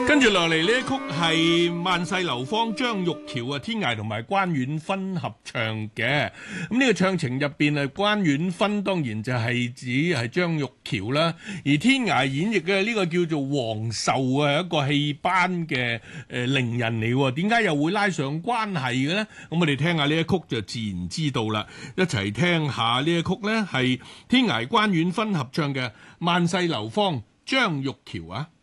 跟住落嚟呢一曲係萬世流芳張玉橋啊，天涯同埋關婉芬合唱嘅。咁呢個唱程入邊啊，關婉芬當然就係指係張玉橋啦，而天涯演繹嘅呢個叫做黃壽啊，一個戲班嘅伶人嚟喎。點解又會拉上關係嘅呢？咁我哋聽下呢一曲就自然知道啦。一齊聽下呢一曲呢，係天涯關婉芬合唱嘅《萬世流芳張玉橋》啊。